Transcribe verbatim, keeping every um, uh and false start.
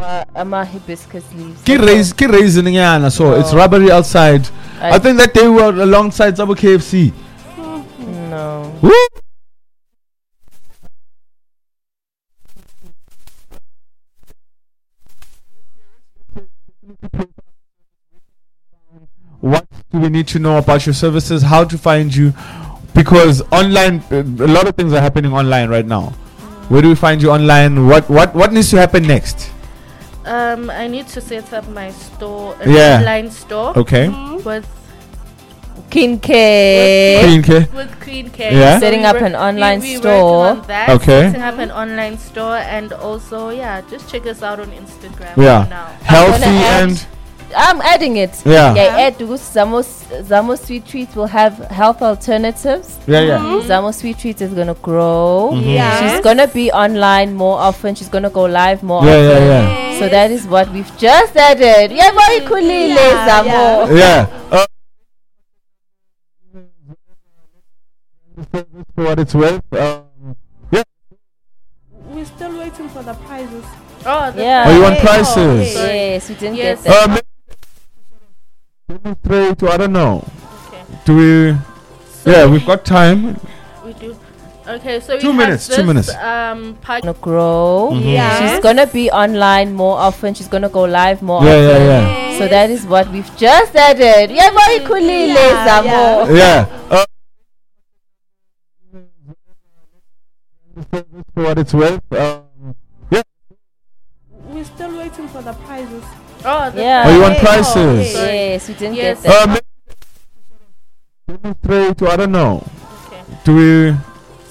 uh, ama hibiscus leaves. Ki raise, ki raisin ngiyana, so it's rubbery outside. I, I think that they were alongside some K F C. No. Woo! What do we need to know about your services? How to find you? Because online, uh, a lot of things are happening online right now. Where do we find you online? What what what needs to happen next? Um, I need to set up my store, an Yeah. online store. Okay. With Queen K. Queen K. with Queen K. Yeah. So Setting we up wor- an online we, we store. working on that, Okay. Setting up an online store, and also yeah, just check us out on Instagram. Yeah. For now. Healthy gonna add- and I'm adding it. Yeah. Yeah, add to Zamo, Zamo Sweet Treats will have health alternatives. yeah, yeah. Zamo Sweet Treats is gonna grow. Yes. She's gonna be online more often. She's gonna go live more Yeah, often. yeah, yeah. So that is what we've just added. Yeah, boy, kulile Yeah, Zamo. Yeah. Uh, for what it's worth. Um, yeah. We're still waiting for the prizes. Oh, the Yeah. Oh, you want okay. prices? Oh, okay. Yes, we didn't Yes. get that. Um, demonstrate to, I don't know. Okay. Do we? So Yeah, we've got time. we do. Okay, so Two we minutes, Have two this, minutes. Um, pack- Gonna grow. Yes. She's gonna be online more often. She's gonna go live more Yeah, often. yeah, yeah. So that is what we've just added. Yeah, boy, kulile Yeah, Zamo. Yeah. Uh, for what it's worth. Um, yeah. We're still waiting for the prizes. oh, the Yeah. Oh, you want okay. prices? Oh, okay. Yes, we didn't Yes. get that. Um, demonstrate to, I don't know. Okay. Do we?